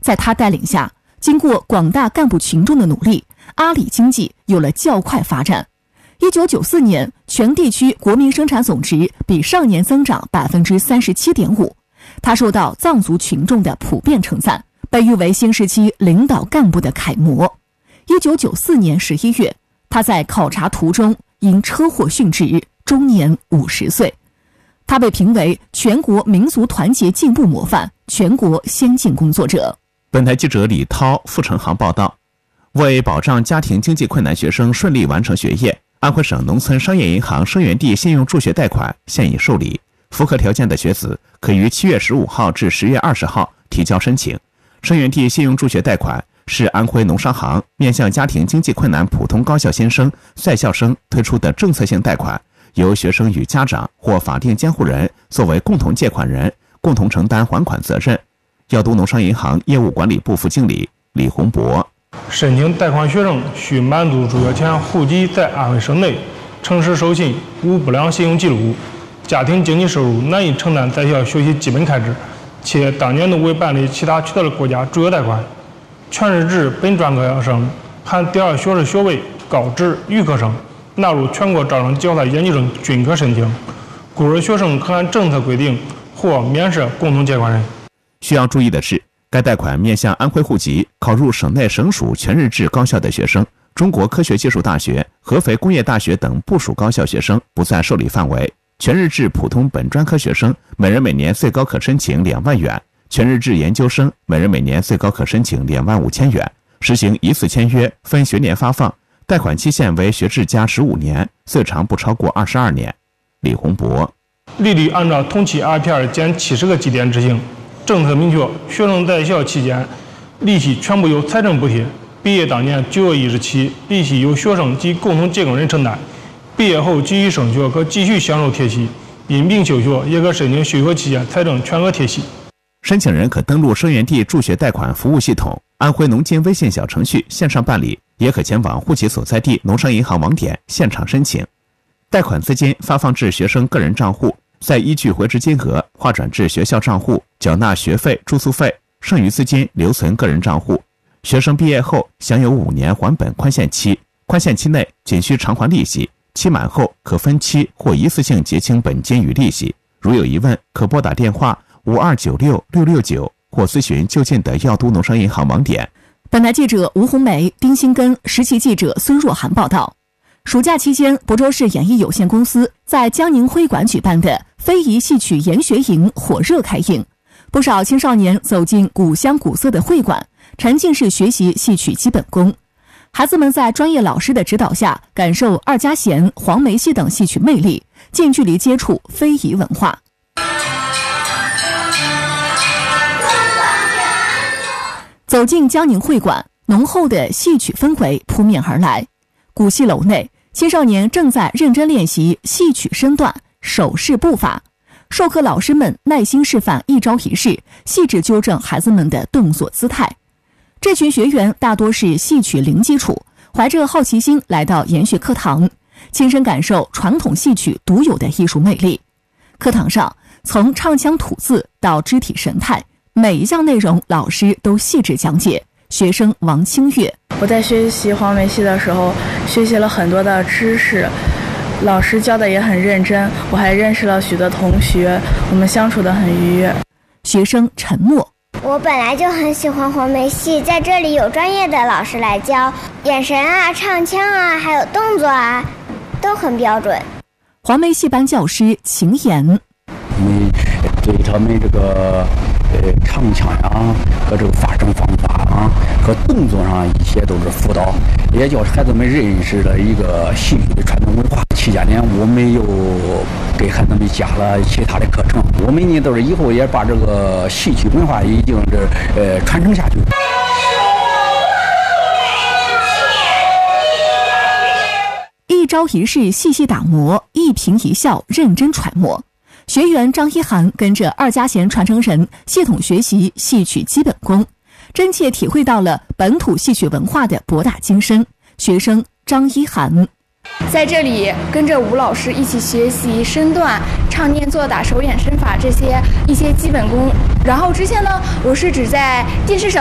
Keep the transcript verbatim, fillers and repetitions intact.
在他带领下，经过广大干部群众的努力，阿里经济有了较快发展。一九九四年，全地区国民生产总值比上年增长 百分之三十七点五。他受到藏族群众的普遍称赞，被誉为新时期领导干部的楷模。一九九四年十一月，他在考察途中因车祸殉职，终年五十岁。他被评为全国民族团结进步模范、全国先进工作者。 本台记者李涛、付成航报道。为保障家庭经济困难学生顺利完成学业，安徽省农村商业银行生源地信用助学贷款现已受理，符合条件的学子可于七月十五号至十月二十号提交申请。生源地信用助学贷款是安徽农商行面向家庭经济困难普通高校新生、在校生推出的政策性贷款，由学生与家长或法定监护人作为共同借款人，共同承担还款责任。耀都农商银行业务管理部副经理李洪博。 申请贷款学生需满足助学前户籍在安徽省内，诚实守信，无不良信用记录，家庭经济收入难以承担在校学习基本开支，且当年度未办理其他渠道的国家助学贷款，全日制本专科生含第二学士学位、高职、预科生纳入全国招生计划的研究生均可申请，孤儿学生可按政策规定或免设共同借款人。 需要注意的是，该贷款面向安徽户籍考入省内省属全日制高校的学生，中国科学技术大学、合肥工业大学等部属高校学生不在受理范围。全日制普通本专科学生每人每年最高可申请两万元，全日制研究生每人每年最高可申请两万五千元，实行一次签约分学年发放，贷款期限为学制加十五年，最长不超过二十二年。李洪博。 利率按照同期 二 P 二 减七十个基点执行，政策明确，学生在校期间利息全部由财政补贴，毕业当年九月一日起，利息由学生及共同借款人承担，毕业后继续升学可继续享受贴息，因病休学也可申请休学期间财政全额贴息。 申请人可登录生源地助学贷款服务系统、安徽农金微信小程序线上办理，也可前往户籍所在地农商银行网点现场申请。贷款资金发放至学生个人账户，再依据回执金额划转至学校账户，缴纳学费、住宿费，剩余资金留存个人账户。学生毕业后享有五年还本宽限期，宽限期内仅需偿还利息，期满后可分期或一次性结清本金与利息。如有疑问，可拨打电话五二九六六六九或咨询就近的耀都农商银行网点。 本台记者吴红梅、丁新根，实习记者孙若涵报道。暑假期间，亳州市演艺有限公司在江宁会馆举办的非遗戏曲研学营火热开营，不少青少年走进古香古色的会馆，沉浸式学习戏曲基本功。孩子们在专业老师的指导下，感受二家弦、黄梅戏等戏曲魅力，近距离接触非遗文化。走进江宁会馆，浓厚的戏曲氛围扑面而来。古戏楼内，青少年正在认真练习戏曲身段、手势步法，授课老师们耐心示范一招一式，细致纠正孩子们的动作姿态。这群学员大多是戏曲零基础，怀着好奇心来到研学课堂，亲身感受传统戏曲独有的艺术魅力。课堂上，从唱腔吐字到肢体神态，每一项内容老师都细致讲解。学生王清月， 我在学习黄梅戏的时候，学习了很多的知识，老师教的也很认真，我还认识了许多同学，我们相处得很愉悦。 学生沉默， 我本来就很喜欢黄梅戏，在这里有专业的老师来教，眼神啊、唱腔啊，还有动作啊，都很标准。 黄梅戏班教师秦岩， 我们对他们这个呃唱腔呀和这个发声方法啊和动作上一些都是辅导，也叫孩子们认识了一个戏曲的传统文化。期间呢，我们又给孩子们加了其他的课程，我们呢都是以后也把这个戏曲文化已经是呃传承下去。 一招一式细细打磨，一颦一笑认真揣摩。学员张一涵跟着二家弦传承人系统学习戏曲基本功，真切体会到了本土戏曲文化的博大精深。学生张一涵在这里跟着吴老师一起学习身段、唱念做打、手眼身法这些一些基本功。然后之前呢，我是只在电视上